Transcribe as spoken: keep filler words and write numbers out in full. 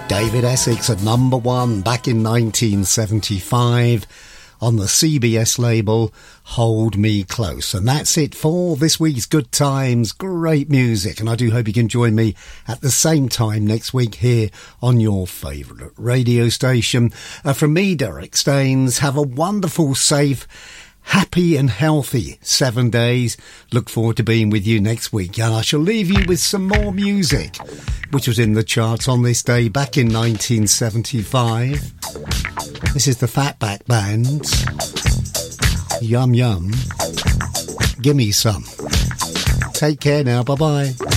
David Essex at number one back in nineteen seventy-five on the C B S label Hold Me Close. And that's it for this week's Good Times, great music. And I do hope you can join me at the same time next week here on your favourite radio station. Uh, from me, Derek Staines, have a wonderful, safe, happy and healthy seven days. Look forward to being with you next week. And I shall leave you with some more music, which was in the charts on this day back in nineteen seventy-five. This is the Fatback Band. Yum Yum. Gimme Some. Take care now. Bye-bye.